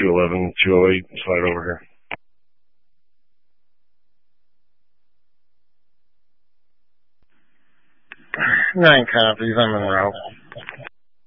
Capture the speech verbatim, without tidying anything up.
two eleven, two oh eight, slide over here. Nine copies, I'm en route.